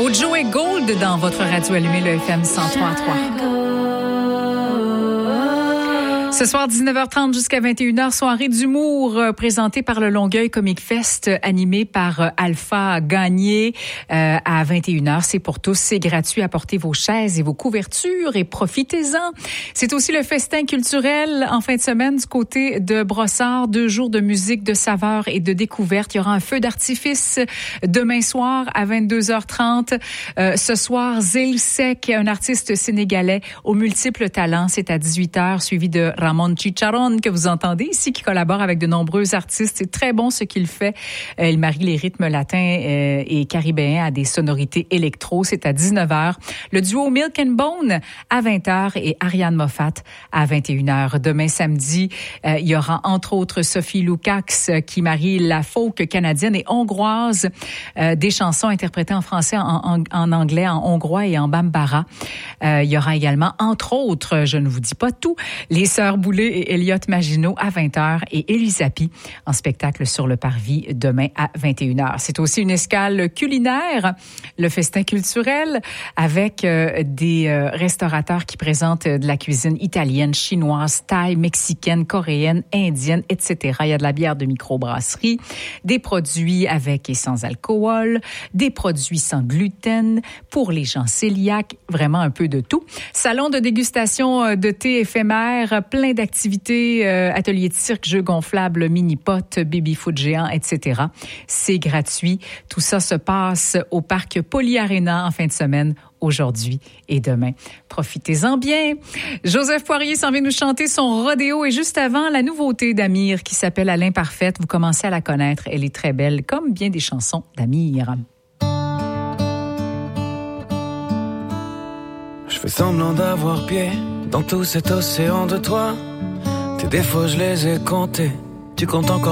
Au Joey Gold dans votre radio allumée, le FM 103.3. Ce soir, 19h30 jusqu'à 21h, soirée d'humour présentée par le Longueuil Comic Fest, animé par Alpha Gagné à 21h. C'est pour tous, c'est gratuit. Apportez vos chaises et vos couvertures et profitez-en. C'est aussi le festin culturel en fin de semaine du côté de Brossard. 2 jours de musique, de saveurs et de découvertes. Il y aura un feu d'artifice demain soir à 22h30. Ce soir, Zilsek, un artiste sénégalais aux multiples talents. C'est à 18h, suivi de Ramon Chicharron, que vous entendez ici, qui collabore avec de nombreux artistes. C'est très bon ce qu'il fait. Il marie les rythmes latins et caribéens à des sonorités électro. C'est à 19h. Le duo Milk and Bone à 20h et Ariane Moffat à 21h. Demain samedi, il y aura entre autres Sophie Lukacs qui marie la folk canadienne et hongroise, des chansons interprétées en français, en anglais, en hongrois et en bambara. Il y aura également, entre autres, je ne vous dis pas tout, les Sœurs Boulay et Elliot Maginot à 20h et Elisapi en spectacle sur le Parvis demain à 21h. C'est aussi une escale culinaire, le festin culturel avec des restaurateurs qui présentent de la cuisine italienne, chinoise, thaï, mexicaine, coréenne, indienne, etc. Il y a de la bière de microbrasserie, des produits avec et sans alcool, des produits sans gluten pour les gens cœliaques, vraiment un peu de tout. Salon de dégustation de thé éphémère, plein d'activités, ateliers de cirque, jeux gonflables, mini-potes, baby-foot géant, etc. C'est gratuit. Tout ça se passe au parc Poly Arena en fin de semaine, aujourd'hui et demain. Profitez-en bien. Joseph Poirier s'en vient nous chanter son rodéo et juste avant, la nouveauté d'Amir qui s'appelle À l'imparfaite. Vous commencez à la connaître. Elle est très belle, comme bien des chansons d'Amir. Je fais semblant d'avoir pied dans tout cet océan de toi. Tes défauts, je les ai comptés. Tu comptes encore